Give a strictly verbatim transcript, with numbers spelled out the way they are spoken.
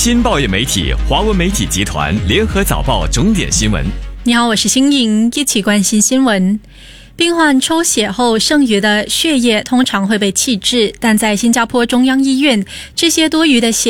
新报业媒体华文媒体集团联合早报钟点新闻。 你好，我是欣莹，一起关心新闻。病患抽血后剩余的血液通常会被弃置，但在新加坡中央医院，这些多余的血